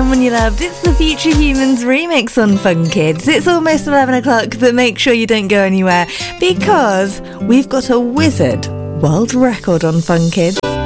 someone you loved. It's the Future Humans remix on Fun Kids. It's almost 11 o'clock, but make sure you don't go anywhere because we've got a wizard world record on Fun Kids.